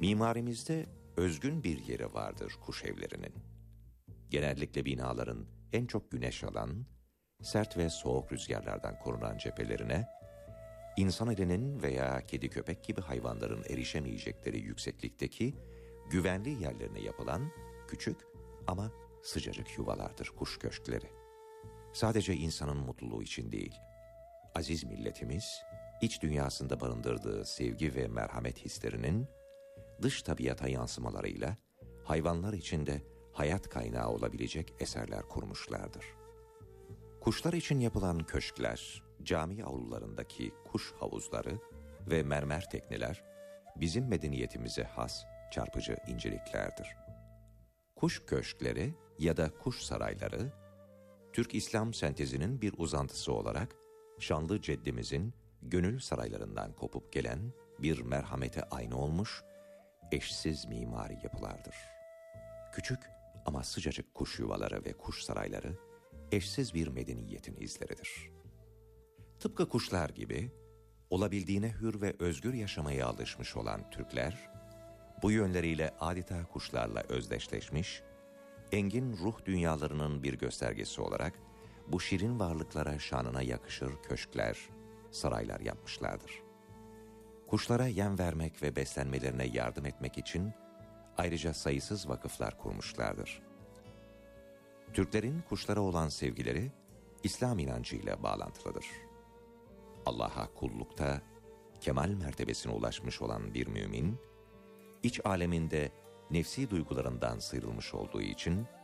Mimarimizde özgün bir yeri vardır kuş evlerinin. Genellikle binaların en çok güneş alan, sert ve soğuk rüzgarlardan korunan cephelerine, insan elinin veya kedi köpek gibi hayvanların erişemeyecekleri yükseklikteki güvenli yerlerine yapılan küçük ama sıcacık yuvalardır kuş köşkleri. Sadece insanın mutluluğu için değil, aziz milletimiz, iç dünyasında barındırdığı sevgi ve merhamet hislerinin dış tabiata yansımalarıyla hayvanlar için de hayat kaynağı olabilecek eserler kurmuşlardır. Kuşlar için yapılan köşkler, cami avlularındaki kuş havuzları ve mermer tekneler bizim medeniyetimize has çarpıcı inceliklerdir. Kuş köşkleri ya da kuş sarayları, Türk İslam sentezinin bir uzantısı olarak şanlı ceddimizin gönül saraylarından kopup gelen bir merhamete ayna olmuş, eşsiz mimari yapılardır. Küçük ama sıcacık kuş yuvaları ve kuş sarayları eşsiz bir medeniyetin izleridir. Tıpkı kuşlar gibi olabildiğine hür ve özgür yaşamaya alışmış olan Türkler, bu yönleriyle adeta kuşlarla özdeşleşmiş, engin ruh dünyalarının bir göstergesi olarak bu şirin varlıklara şanına yakışır köşkler, saraylar yapmışlardır. Kuşlara yem vermek ve beslenmelerine yardım etmek için ayrıca sayısız vakıflar kurmuşlardır. Türklerin kuşlara olan sevgileri İslam inancıyla bağlantılıdır. Allah'a kullukta kemal mertebesine ulaşmış olan bir mümin, iç aleminde nefsi duygularından sıyrılmış olduğu için